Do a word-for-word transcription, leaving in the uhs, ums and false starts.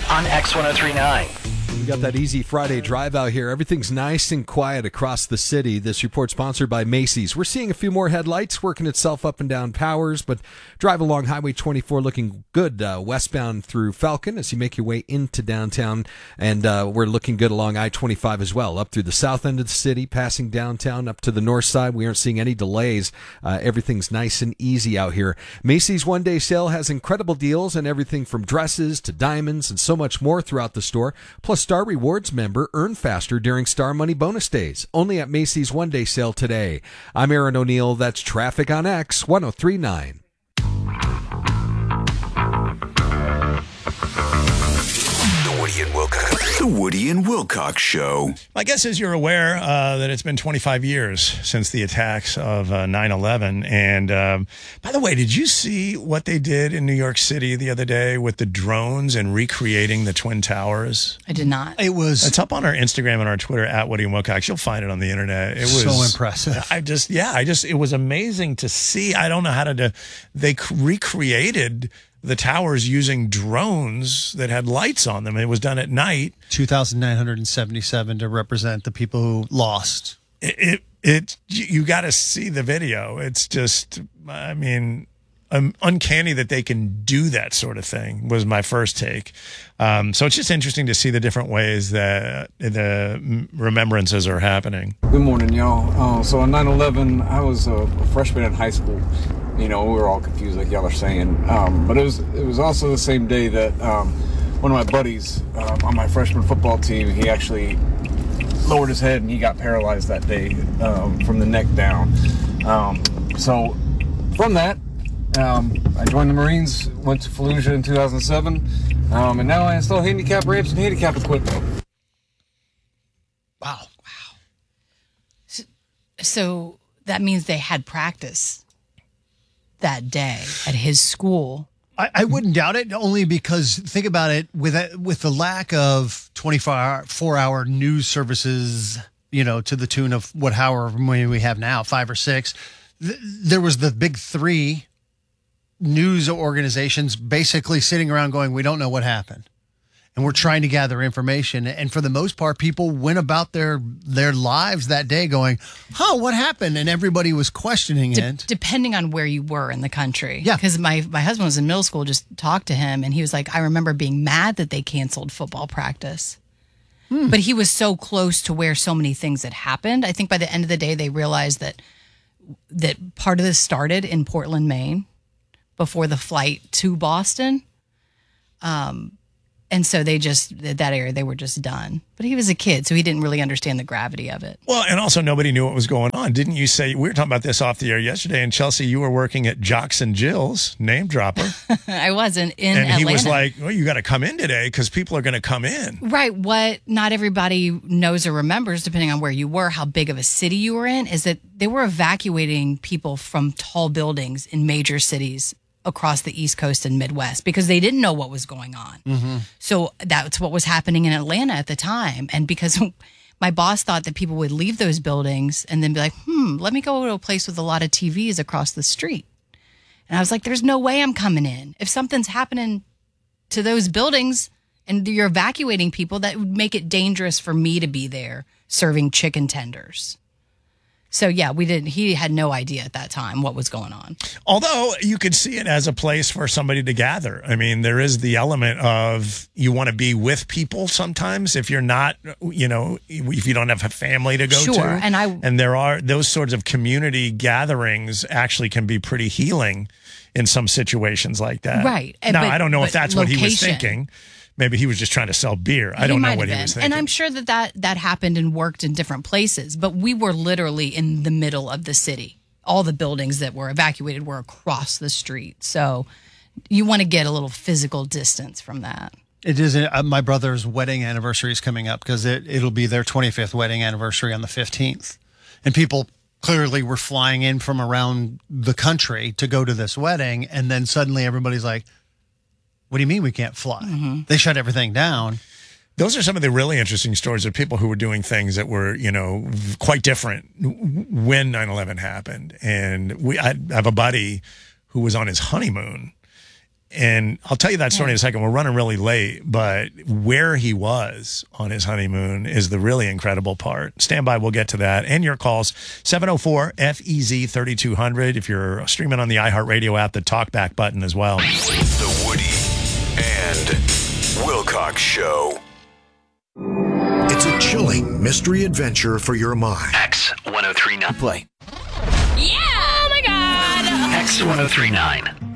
on X one oh three point nine. We got that easy Friday drive out here. Everything's nice and quiet across the city. This report sponsored by Macy's. We're seeing a few more headlights working itself up and down Powers, but drive along Highway twenty-four looking good uh, westbound through Falcon as you make your way into downtown. And uh, we're looking good along I twenty-five as well, up through the south end of the city, passing downtown up to the north side. We aren't seeing any delays. Uh, everything's nice and easy out here. Macy's one-day sale has incredible deals and everything from dresses to diamonds and so much more throughout the store. Plus, Star Rewards member earn faster during Star Money bonus days. Only at Macy's one-day sale today. I'm Aaron O'Neill. That's Traffic on X one oh three point nine. The Woody and Wilcox. The Woody and Wilcox Show. My guess is you're aware uh, that it's been twenty-five years since the attacks of uh, nine eleven. And um, by the way, did you see what they did in New York City the other day with the drones and recreating the Twin Towers? I did not. It was. It's up on our Instagram and our Twitter at Woody and Wilcox. You'll find it on the internet. It was so impressive. I just, yeah, I just, it was amazing to see. I don't know how to do. They recreated the towers using drones that had lights on them. It was done at night. two thousand nine hundred seventy-seven to represent the people who lost. It, it, it you got to see the video. It's just, I mean, um, uncanny that they can do that sort of thing was my first take. Um, so it's just interesting to see the different ways that the remembrances are happening. Good morning, y'all. Uh, so on nine eleven, I was a freshman in high school. You know, we were all confused, like y'all are saying. Um, but it was it was also the same day that um, one of my buddies um, on my freshman football team, he actually lowered his head and he got paralyzed that day um, from the neck down. Um, so from that, um, I joined the Marines, went to Fallujah in two thousand seven, um, and now I install handicap ramps and handicap equipment. Wow. Wow. So, so that means they had practice that day at his school. I, I wouldn't doubt it, only because think about it, with with the lack of twenty-four hour news services, you know, to the tune of what however many we have now, five or six, th- there was the big three news organizations basically sitting around going, we don't know what happened. And we're trying to gather information. And for the most part, people went about their their lives that day going, huh, what happened? And everybody was questioning De- it. Depending on where you were in the country. Yeah. Because my, my husband was in middle school, just talked to him, and he was like, I remember being mad that they canceled football practice. Hmm. But he was so close to where so many things had happened. I think by the end of the day, they realized that that part of this started in Portland, Maine, before the flight to Boston. Um. And so they just, that area, they were just done. But he was a kid, so he didn't really understand the gravity of it. Well, and also nobody knew what was going on. Didn't you say, we were talking about this off the air yesterday, and Chelsea, you were working at Jocks and Jill's, name dropper. I wasn't in and Atlanta. And he was like, well, you got to come in today because people are going to come in. Right. What not everybody knows or remembers, depending on where you were, how big of a city you were in, is that they were evacuating people from tall buildings in major cities across the East Coast and Midwest because they didn't know what was going on. Mm-hmm. So that's what was happening in Atlanta at the time. And because my boss thought that people would leave those buildings and then be like, hmm, let me go to a place with a lot of T Vs across the street. And I was like, there's no way I'm coming in. If something's happening to those buildings and you're evacuating people, that would make it dangerous for me to be there serving chicken tenders. So, yeah, we didn't. He had no idea at that time what was going on. Although you could see it as a place for somebody to gather. I mean, there is the element of you want to be with people sometimes if you're not, you know, if you don't have a family to go sure. to. And I and there are those sorts of community gatherings actually can be pretty healing in some situations like that. Right. Now, but, I don't know if that's location. what he was thinking. Maybe he was just trying to sell beer. I don't know what he was thinking. And I'm sure that, that that happened and worked in different places. But we were literally in the middle of the city. All the buildings that were evacuated were across the street. So you want to get a little physical distance from that. It is. Uh, my brother's wedding anniversary is coming up because it, it'll be their twenty-fifth wedding anniversary on the fifteenth. And people clearly were flying in from around the country to go to this wedding. And then suddenly everybody's like, what do you mean we can't fly? Mm-hmm. They shut everything down. Those are some of the really interesting stories of people who were doing things that were, you know, quite different when nine eleven happened. And we, I have a buddy who was on his honeymoon And I'll tell you that story in a second. We're running really late, but where he was on his honeymoon is the really incredible part. Stand by. We'll get to that. And your calls, seven oh four F E Z thirty-two hundred. If you're streaming on the iHeartRadio app, the talkback button as well. The Woody and Wilcox Show. It's a chilling mystery adventure for your mind. X one oh three nine. Play. Yeah! Oh my God! X one oh three nine.